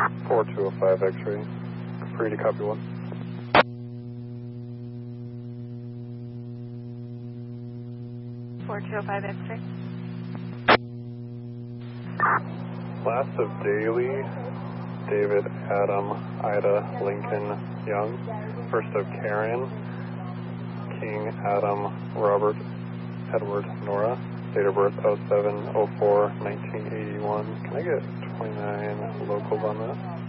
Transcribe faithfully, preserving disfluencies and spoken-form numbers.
four two oh five X-ray. Free to copy one. four two oh five X-ray. Last of Daly, David, Adam, Ida, Lincoln, Young. First of Karen, King, Adam, Robert, Edward, Nora. Date of birth oh seven oh four nineteen eighty-one. Can I get twenty-nine locals on that?